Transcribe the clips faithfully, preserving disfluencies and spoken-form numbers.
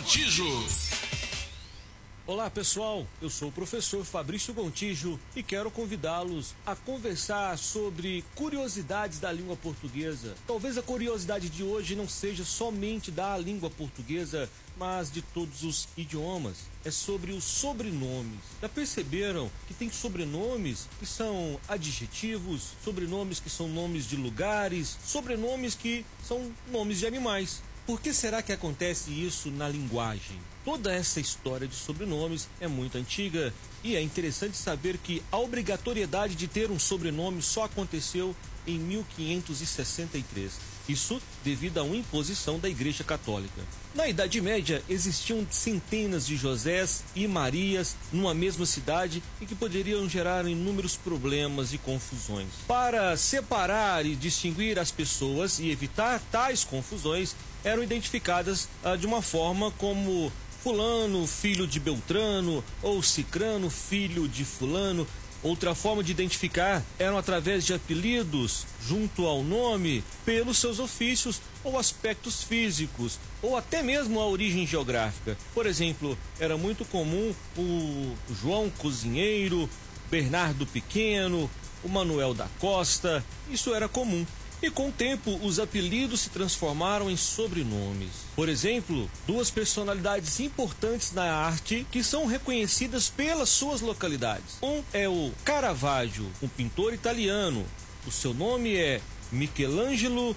Gontijo. Olá pessoal, eu sou o professor Fabrício Gontijo e quero convidá-los a conversar sobre curiosidades da língua portuguesa. Talvez a curiosidade de hoje não seja somente da língua portuguesa, mas de todos os idiomas. É sobre os sobrenomes. Já perceberam que tem sobrenomes que são adjetivos, sobrenomes que são nomes de lugares, sobrenomes que são nomes de animais? Por que será que acontece isso na linguagem? Toda essa história de sobrenomes é muito antiga e é interessante saber que a obrigatoriedade de ter um sobrenome só aconteceu em mil quinhentos e sessenta e três. Isso devido a uma imposição da Igreja Católica. Na Idade Média existiam centenas de Josés e Marias numa mesma cidade e que poderiam gerar inúmeros problemas e confusões. Para separar e distinguir as pessoas e evitar tais confusões, eram identificadas ah, de uma forma como fulano, filho de Beltrano, ou cicrano, filho de fulano. Outra forma de identificar eram através de apelidos junto ao nome, pelos seus ofícios ou aspectos físicos, ou até mesmo a origem geográfica. Por exemplo, era muito comum o João Cozinheiro, Bernardo Pequeno, o Manuel da Costa. Isso era comum. E com o tempo, os apelidos se transformaram em sobrenomes. Por exemplo, duas personalidades importantes na arte que são reconhecidas pelas suas localidades. Um é o Caravaggio, um pintor italiano. O seu nome é Michelangelo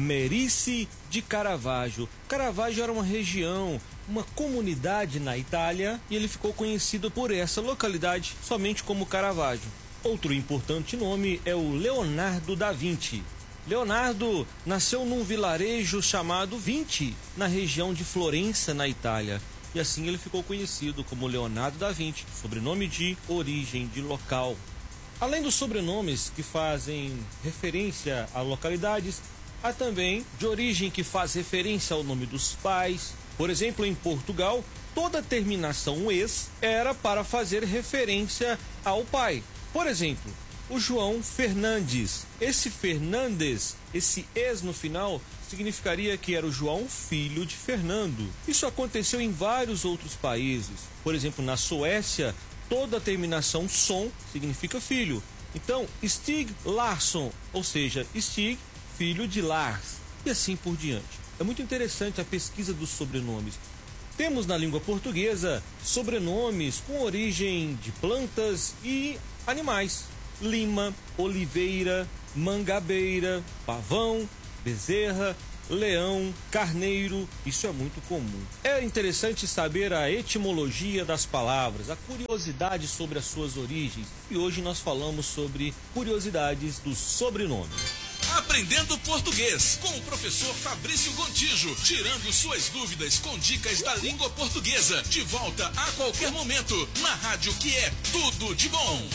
Merici de Caravaggio. Caravaggio era uma região, uma comunidade na Itália, e ele ficou conhecido por essa localidade somente como Caravaggio. Outro importante nome é o Leonardo da Vinci. Leonardo nasceu num vilarejo chamado Vinci, na região de Florença, na Itália. E assim ele ficou conhecido como Leonardo da Vinci, sobrenome de origem de local. Além dos sobrenomes que fazem referência a localidades, há também de origem que faz referência ao nome dos pais. Por exemplo, em Portugal, toda terminação "es" era para fazer referência ao pai. Por exemplo, o João Fernandes. Esse Fernandes, esse "es" no final, significaria que era o João, filho de Fernando. Isso aconteceu em vários outros países. Por exemplo, na Suécia, toda a terminação "son" significa filho. Então, Stig Larsson, ou seja, Stig, filho de Lars, e assim por diante. É muito interessante a pesquisa dos sobrenomes. Temos na língua portuguesa sobrenomes com origem de plantas e animais. Lima, Oliveira, Mangabeira, Pavão, Bezerra, Leão, Carneiro. Isso é muito comum. É interessante saber a etimologia das palavras, a curiosidade sobre as suas origens. E hoje nós falamos sobre curiosidades dos sobrenomes. Aprendendo português com o professor Fabrício Gontijo, tirando suas dúvidas com dicas da língua portuguesa. De volta a qualquer momento na rádio que é tudo de bom.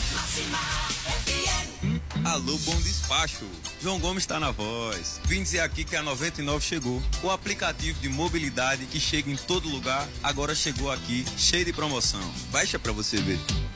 Alô, Bom Despacho. João Gomes está na voz. Vim dizer aqui que a noventa e nove chegou. O aplicativo de mobilidade que chega em todo lugar, agora chegou aqui, cheio de promoção. Baixa pra você ver.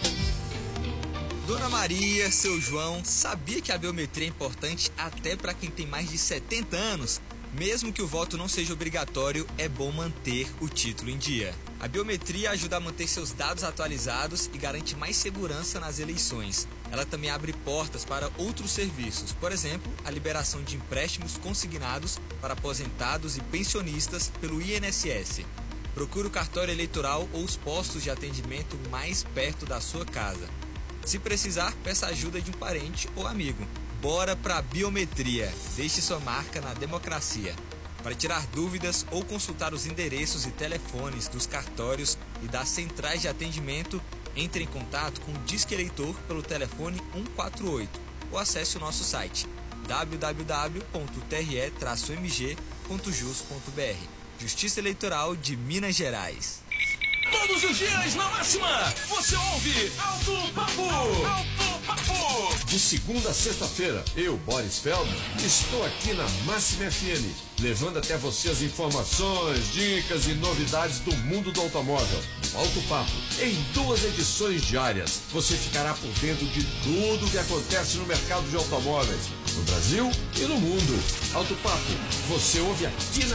Dona Maria, seu João, sabia que a biometria é importante até para quem tem mais de setenta anos? Mesmo que o voto não seja obrigatório, é bom manter o título em dia. A biometria ajuda a manter seus dados atualizados e garante mais segurança nas eleições. Ela também abre portas para outros serviços, por exemplo, a liberação de empréstimos consignados para aposentados e pensionistas pelo I N S S. Procure o cartório eleitoral ou os postos de atendimento mais perto da sua casa. Se precisar, peça ajuda de um parente ou amigo. Bora pra biometria. Deixe sua marca na democracia. Para tirar dúvidas ou consultar os endereços e telefones dos cartórios e das centrais de atendimento, entre em contato com o Disque Eleitor pelo telefone um quatro oito ou acesse o nosso site w w w ponto t r e traço m g ponto jus ponto b r. Justiça Eleitoral de Minas Gerais. Todos os dias na máxima, você ouve Alto Papo. Alto Papo. De segunda a sexta-feira, eu, Boris Feldman, estou aqui na Máxima F M, levando até você as informações, dicas e novidades do mundo do automóvel. No Alto Papo, em duas edições diárias, você ficará por dentro de tudo o que acontece no mercado de automóveis, no Brasil e no mundo. Alto Papo, você ouve aqui na